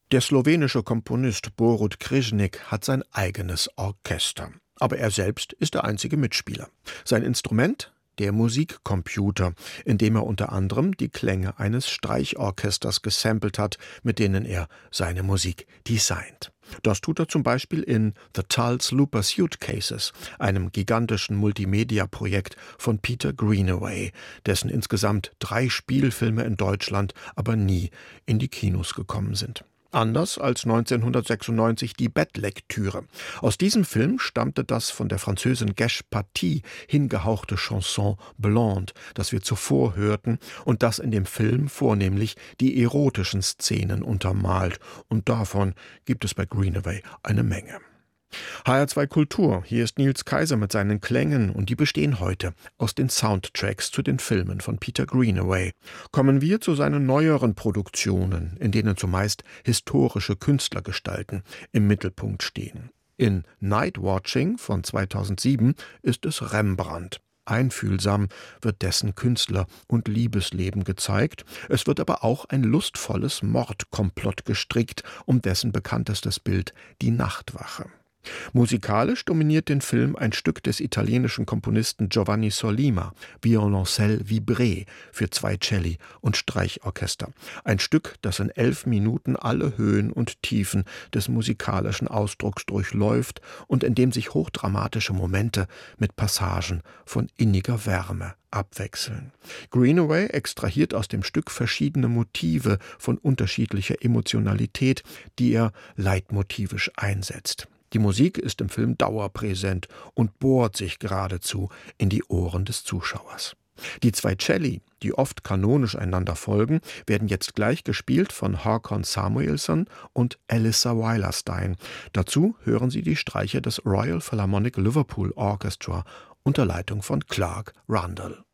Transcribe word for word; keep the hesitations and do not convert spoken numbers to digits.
Der slowenische Komponist Borut Krижnik hat sein eigenes Orchester. Aber er selbst ist der einzige Mitspieler. Sein Instrument? Der Musikcomputer, in dem er unter anderem die Klänge eines Streichorchesters gesampelt hat, mit denen er seine Musik designt. Das tut er zum Beispiel in The Tulse Looper Suitcases, einem gigantischen Multimedia-Projekt von Peter Greenaway, dessen insgesamt drei Spielfilme in Deutschland aber nie in die Kinos gekommen sind. Anders als neunzehnhundertsechsundneunzig die Bettlektüre. Aus diesem Film stammte das von der Französin Gesh Paty hingehauchte Chanson Blonde, das wir zuvor hörten und das in dem Film vornehmlich die erotischen Szenen untermalt. Und davon gibt es bei Greenaway eine Menge. H R zwei Kultur, hier ist Nils Kaiser mit seinen Klängen und die bestehen heute aus den Soundtracks zu den Filmen von Peter Greenaway. Kommen wir zu seinen neueren Produktionen, in denen zumeist historische Künstlergestalten im Mittelpunkt stehen. In Night Watching von zweitausendsieben ist es Rembrandt. Einfühlsam wird dessen Künstler- und Liebesleben gezeigt. Es wird aber auch ein lustvolles Mordkomplott gestrickt um dessen bekanntestes Bild, die Nachtwache. Musikalisch dominiert den Film ein Stück des italienischen Komponisten Giovanni Sollima, Violoncelle vibré für zwei Celli und Streichorchester. Ein Stück, das in elf Minuten alle Höhen und Tiefen des musikalischen Ausdrucks durchläuft und in dem sich hochdramatische Momente mit Passagen von inniger Wärme abwechseln. Greenaway extrahiert aus dem Stück verschiedene Motive von unterschiedlicher Emotionalität, die er leitmotivisch einsetzt. Die Musik ist im Film dauerpräsent und bohrt sich geradezu in die Ohren des Zuschauers. Die zwei Celli, die oft kanonisch einander folgen, werden jetzt gleich gespielt von Håkon Samuelsson und Elissa Weilerstein. Dazu hören Sie die Streicher des Royal Philharmonic Liverpool Orchestra unter Leitung von Clark Rundle.